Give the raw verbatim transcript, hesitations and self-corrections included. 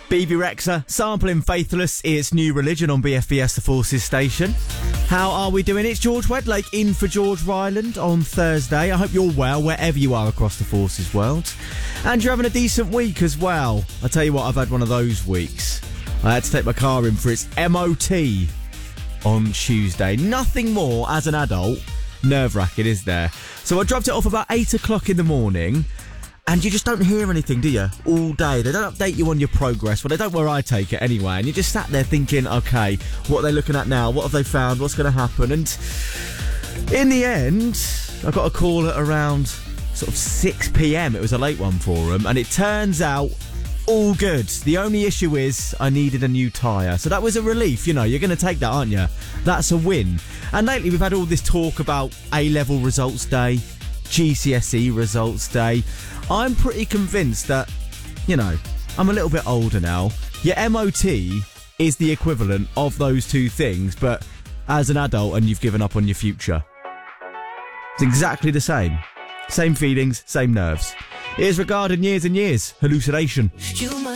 B B Rexha, sampling Faithless, it's New Religion on B F B S The Forces station. How are we doing? It's George Wedlake in for George Ryland on Thursday. I hope you're well wherever you are across the Forces world. And you're having a decent week as well. I tell you what, I've had one of those weeks. I had to take my car in for its M O T on Tuesday. Nothing more as an adult nerve-wracking, is there? So I dropped it off about eight o'clock in the morning. And you just don't hear anything, do you? All day. They don't update you on your progress. Well, they don't where I take it anyway. And you just sat there thinking, OK, what are they looking at now? What have they found? What's going to happen? And in the end, I got a call at around sort of six p.m. It was a late one for them. And it turns out all good. The only issue is I needed a new tyre. So that was a relief. You know, you're going to take that, aren't you? That's a win. And lately we've had all this talk about A-level results day, G C S E results day. I'm pretty convinced that, you know, I'm a little bit older now. Your M O T is the equivalent of those two things, but as an adult and you've given up on your future. It's exactly the same. Same feelings, same nerves. It is regarded years and years. Hallucination. You must